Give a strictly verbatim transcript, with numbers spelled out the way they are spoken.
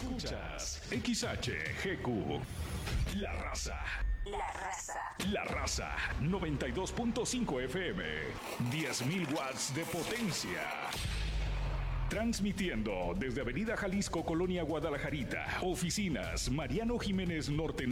Escuchas X H G Q. La Raza. La Raza. La Raza. noventa y dos punto cinco F M. diez mil watts de potencia. Transmitiendo desde Avenida Jalisco, Colonia Guadalajarita. Oficinas Mariano Jiménez Norte.